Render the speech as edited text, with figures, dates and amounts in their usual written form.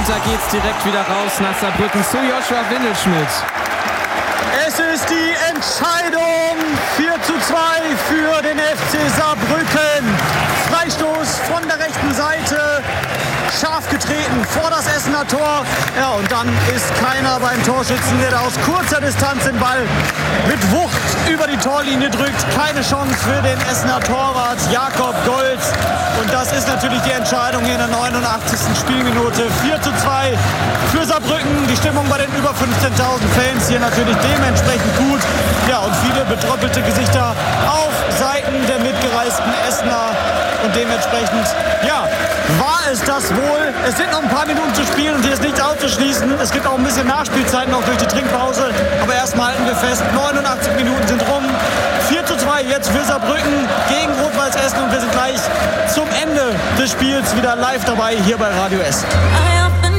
Und da geht's direkt wieder raus nach Saarbrücken zu Joshua Windelschmidt. Es ist die Entscheidung 4:2 für den FC Saarbrücken. Freistoß von der rechten Seite, scharf getreten vor das Essener Tor. Ja, und dann ist keiner beim Torschützen, der da aus kurzer Distanz den Ball mit Wucht über die Torlinie drückt. Keine Chance für den Essener Torwart Jakob Golz. Und das ist natürlich die Entscheidung hier in der 89. Spielminute. 4:2 für Saarbrücken. Die Stimmung bei den über 15.000 Fans hier natürlich dementsprechend gut. Ja, und viele betröppelte Gesichter auf Seiten der mitgereisten Essener. Und dementsprechend, ja, war es das wohl. Es sind noch ein paar Minuten zu spielen und hier ist nichts auszuschließen. Es gibt auch ein bisschen Nachspielzeit noch durch die Trinkpause. Aber erstmal halten wir fest, 89 Minuten sind rum. 4:2 jetzt für Saarbrücken gegen Rot-Weiß Essen. Und wir sind gleich zum Ende des Spiels wieder live dabei hier bei Radio S.